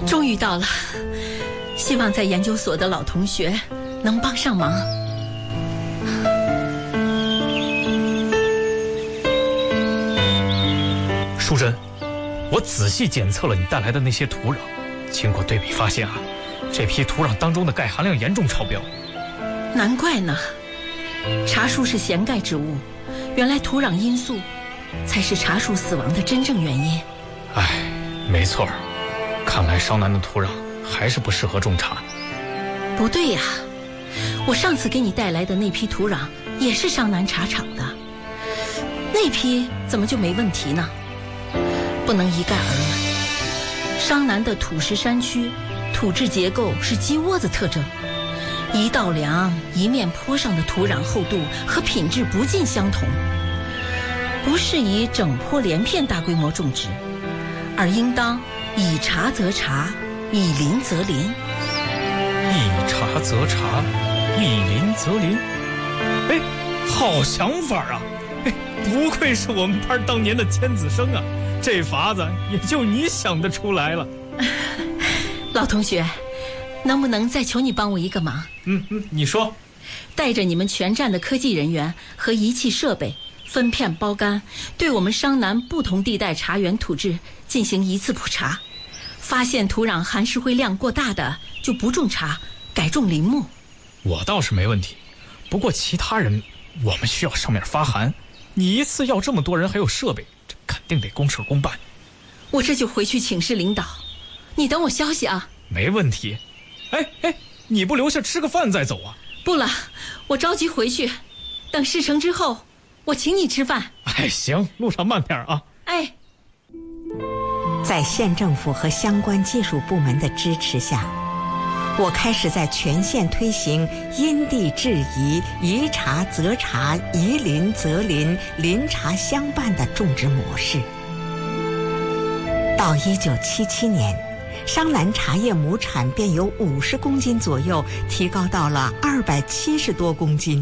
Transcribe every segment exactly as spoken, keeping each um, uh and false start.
终于到了，希望在研究所的老同学能帮上忙。 淑珍，我仔细检测了你带来的那些土壤，经过对比发现啊，这批土壤当中的钙含量严重超标。 难怪呢，茶树是咸钙植物，原来土壤因素才是茶树死亡的真正原因。 哎，没错，看来商南的土壤还是不适合种茶。 不对呀，我上次给你带来的那批土壤也是商南茶厂的，那批怎么就没问题呢？不能一概而论。商南的土石山区土质结构是鸡窝子特征，一道梁一面坡上的土壤厚度和品质不尽相同，不适宜整坡连片大规模种植，而应当以茶则茶，以林则林。 以茶则茶，以林则林。哎，好想法啊！哎，不愧是我们班当年的尖子生啊！这法子也就你想得出来了。 老同学，能不能再求你帮我一个忙？ 嗯嗯，你说。 带着你们全站的科技人员和仪器设备，分片包干，对我们商南不同地带茶园土质进行一次普查，发现土壤含石灰量过大的就不种茶，改种林木。 我倒是没问题，不过其他人我们需要上面发函，你一次要这么多人还有设备，这肯定得公事公办。 我这就回去请示领导，你等我消息啊。 没问题。哎哎，你不留下吃个饭再走啊？ 不了，我着急回去，等事成之后我请你吃饭。 哎，行，路上慢点啊。 哎， 在县政府和相关技术部门的支持下，我开始在全县推行因地制宜、宜茶则茶、宜林则林、林茶相伴的种植模式。到一九七七年，商南茶叶亩产便由五十公斤左右提高到了二百七十多公斤。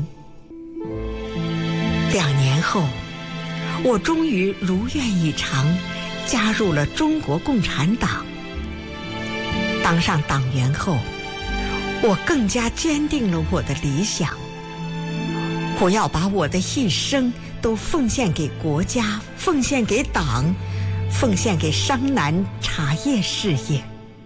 两年后，我终于如愿以偿，加入了中国共产党。当上党员后，我更加坚定了我的理想，我要把我的一生都奉献给国家，奉献给党，奉献给商南茶叶事业。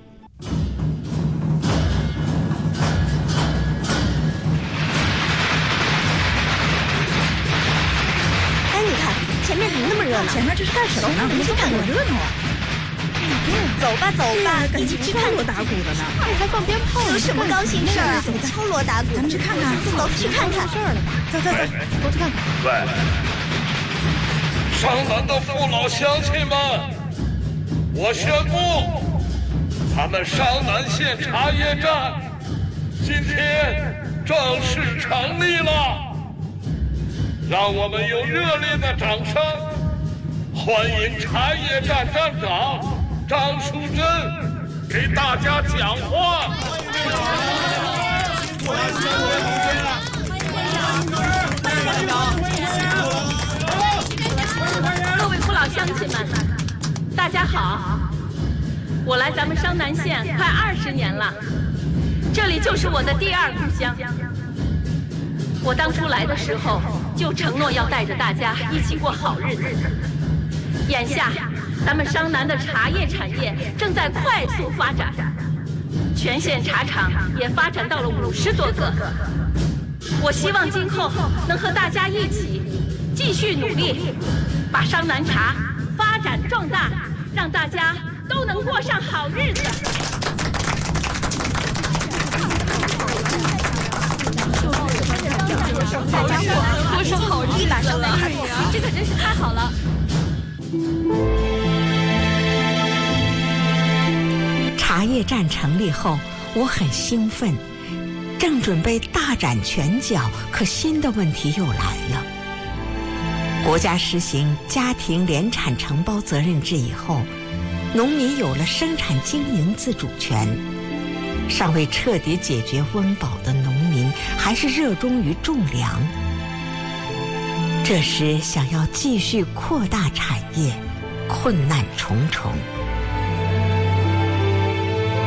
哎，你看前面怎么那么热闹？ 前面这是干什么呢？ 我们去看看热闹啊！ 走吧走吧，一起去看敲锣打鼓的呢， 还放鞭炮，有什么高兴事儿？怎么敲锣打鼓？ 咱们去看看， 走去看看。 事儿了吧？走走走，过去看看。 喂，商南的父老乡亲们，我宣布，咱们商南县茶叶站今天正式成立了，让我们用热烈的掌声欢迎茶叶站站长张淑珍给大家讲话。 各位父老乡亲们，大家好！我来咱们商南县快二十年了，这里就是我的第二故乡。我当初来的时候就承诺要带着大家一起过好日子。眼下，咱们商南的茶叶产业正在快速发展，全县茶厂也发展到了五十多个。我希望今后能和大家一起继续努力，把商南茶发展壮大，让大家都能过上好日子。大家伙过上好日子了，哎呀，这可真是太好了。 茶叶站成立后，我很兴奋，正准备大展拳脚，可新的问题又来了。国家实行家庭联产承包责任制以后，农民有了生产经营自主权，尚未彻底解决温饱的农民还是热衷于种粮。这时想要继续扩大产业，困难重重。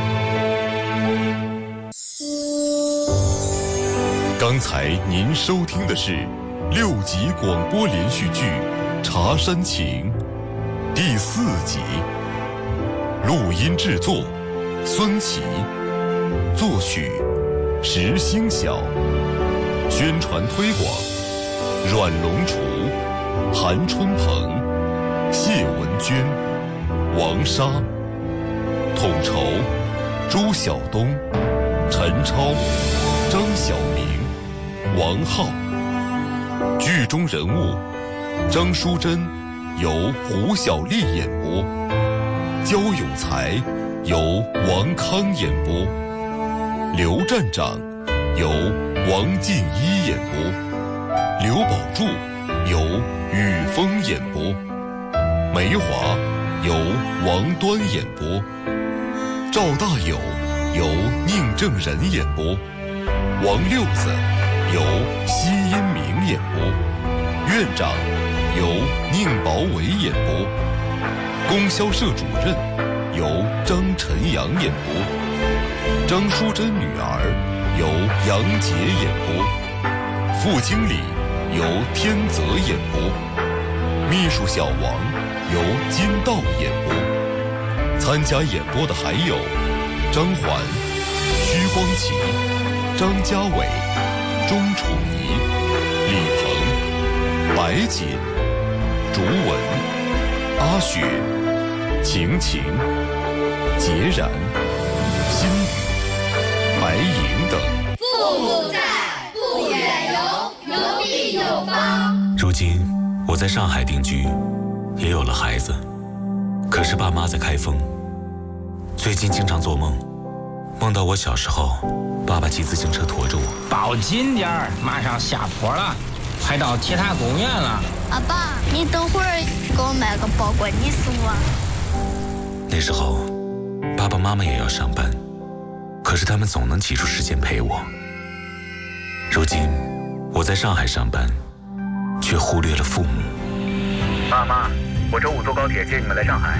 刚才您收听的是六集广播连续剧《茶山情》第四集，录音制作孙琦，作曲石星晓，宣传推广阮龙厨、韩春鹏、谢文娟、王莎，统筹朱晓东、陈超、张晓明、王浩。剧中人物张淑珍由胡小丽演播，焦永才由王康演播，刘站长由王静一演播，刘宝柱由雨峰演播，梅华由王端演播，赵大友由宁正仁演播，王六子由奚因明演播，院长由宁宝伟演播，供销社主任由张晨阳演播，张淑珍女儿由杨洁演播，副经理由天泽演播，秘书小王由金道演播。参加演播的还有张环、徐光启、张家伟、钟楚怡、李鹏、白锦、竹文、阿雪、晴晴、孑然、心雨、白莹等。 父母在，不远游，游必有方。 如今我在上海定居，也有了孩子，可是爸妈在开封。最近经常做梦，梦到我小时候，爸爸骑自行车驮着我。 保紧点儿，马上下坡了，快到铁塔公园了。 阿爸，你等会儿给我买个包裹，你送我。 那时候，爸爸妈妈也要上班，可是他们总能挤出时间陪我。如今，我在上海上班，却忽略了父母。 爸妈，我周五坐高铁接你们来上海。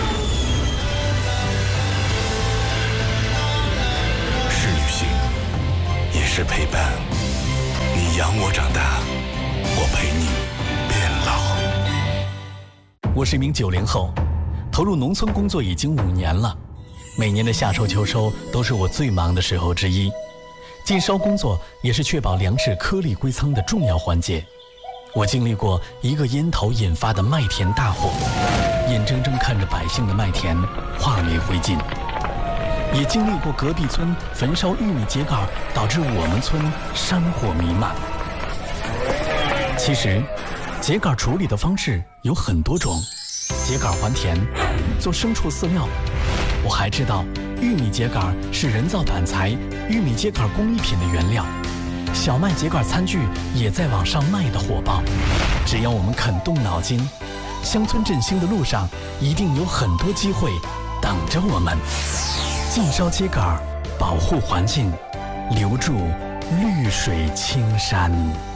是旅行，也是陪伴。你养我长大，我陪你变老。 我是一名九零后，投入农村工作已经五年了。每年的夏收秋收都是我最忙的时候之一。进收工作也是确保粮食颗粒归仓的重要环节。我经历过一个烟头引发的麦田大火，眼睁睁看着百姓的麦田化为灰烬。也经历过隔壁村焚烧玉米秸秆，导致我们村山火弥漫。其实，秸秆处理的方式有很多种，秸秆还田，做牲畜饲料。我还知道，玉米秸秆是人造板材、玉米秸秆工艺品的原料。小麦秸秆餐具也在往上卖得火爆。只要我们肯动脑筋，乡村振兴的路上一定有很多机会等着我们。禁烧秸秆，保护环境，留住绿水青山。